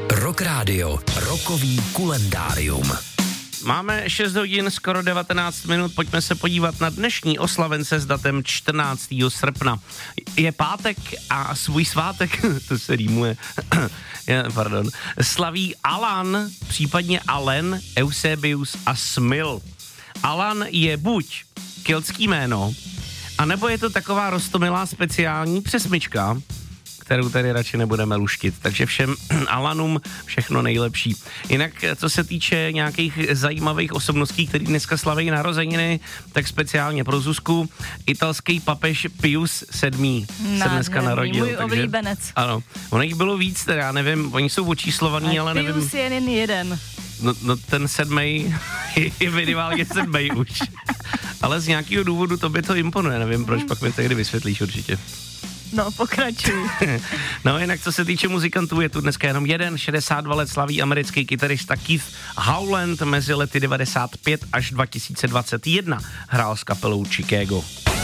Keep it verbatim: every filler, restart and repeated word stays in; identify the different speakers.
Speaker 1: Rock Radio, rokový kulendárium.
Speaker 2: Máme šest hodin, skoro devatenáct minut, pojďme se podívat na dnešní oslavence s datem čtrnáctého srpna. Je pátek a svůj svátek, to se rýmuje, pardon, slaví Alan, případně Allen, Eusebius a Smil. Alan je buď keltský jméno, anebo je to taková roztomilá speciální přesmička, kterou tady radši nebudeme luštit. Takže všem Alanům všechno nejlepší. Jinak, co se týče nějakých zajímavých osobností, který dneska slaví narozeniny, tak speciálně pro Zuzku, italský papež Pius sedmý se dneska narodil.
Speaker 3: Můj oblíbenec.
Speaker 2: Ano, ono jich bylo víc, teda já nevím, oni jsou očíslovaný, ale nevím.
Speaker 3: Pius je jen jeden.
Speaker 2: No, no ten sedmý je minimálně sedmý už. Ale z nějakého důvodu to by to imponuje, nevím proč, pak mi tehdy vysvětlíš určitě.
Speaker 3: No, pokračuj.
Speaker 2: No, jinak co se týče muzikantů, je tu dneska jenom jeden, šedesát dva let slaví americký kytarista Keith Howland, mezi lety devadesát pět až dva tisíce dvacet jedna hrál s kapelou Chicago.